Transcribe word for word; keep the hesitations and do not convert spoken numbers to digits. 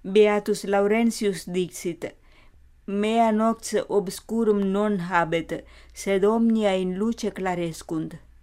Beatus Laurentius dixit: Mea nox obscurum non habet, sed omnia in luce clarescunt.